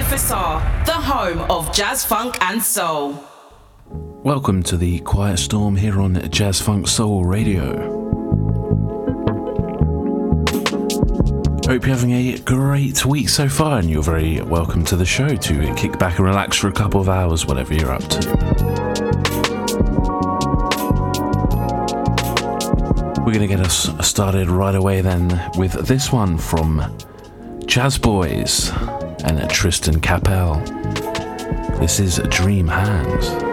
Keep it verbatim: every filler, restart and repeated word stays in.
Fissar, the home of jazz, funk and soul. Welcome to the Quiet Storm here on Jazz Funk Soul Radio. Hope you're having a great week so far, and you're very welcome to the show to kick back and relax for a couple of hours, whatever you're up to. We're going to get us started right away then with this one from Jazz Boys and Tristan Capel. This is Dream Hands.